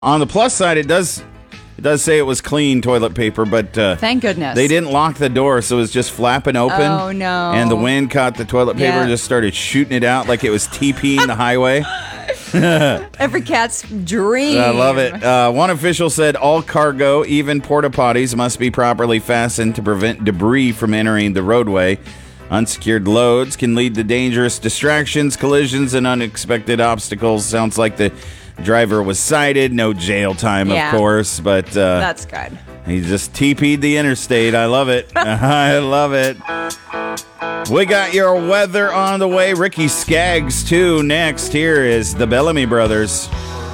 On the plus side, it does say it was clean toilet paper, but thank goodness they didn't lock the door, so it was just flapping open. Oh no! And the wind caught the toilet paper and just started shooting it out like it was TPing the highway. Every cat's dream. I love it. One official said all cargo, even porta potties, must be properly fastened to prevent debris from entering the roadway. Unsecured loads can lead to dangerous distractions, collisions, and unexpected obstacles. Sounds like the driver was cited. No jail time, of course, but that's good. He just TP'd the interstate. I love it. I love it. We got your weather on the way. Ricky Skaggs, too, next. Here is the Bellamy Brothers.